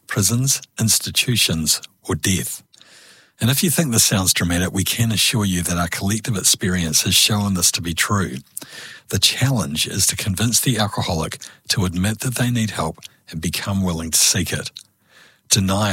prisons, institutions, or death. And if you think this sounds dramatic, we can assure you that our collective experience has shown this to be true. The challenge is to convince the alcoholic to admit that they need help and become willing to seek it. Denial